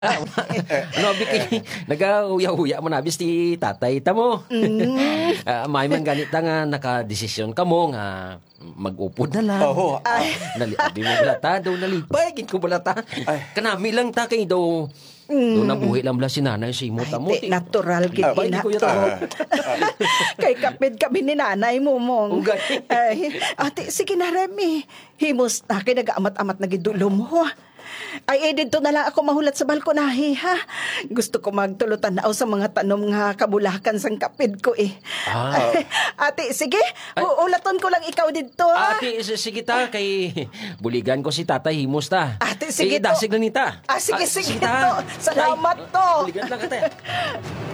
Ano, Biki, nag-uya-uya mo nabis ti tatay tamo. May man ganita nga nakadesisyon ka mo nga mag-upod na lang. Oo. Naliabi mo balata, daw nalipay, gin ko balata. Ay. Kanami lang ta kay daw. Doon nabuhi lang bala si nanay si mo tamo. Ay, natural gid Ay, di ko yun. Kay kapit kami ni nanay mo mong. Ugay. Ay, ate, sige na Remy. Himos na kay nag-amat-amat na gidulo mo. Ay, dito na lang ako mahulat sa balkonahe, ha? Gusto ko magtulutan na sa mga tanom nga kabulakan sang kapid ko, eh. Ay, ate, sige. Ulaton ko lang ikaw dito, ha? Ate, sige ta, kay buligan ko si tatay himos ta. Ate, sige to. Dasig na nita. Sige ta. to. Salamat to. Buligan lang ka, te.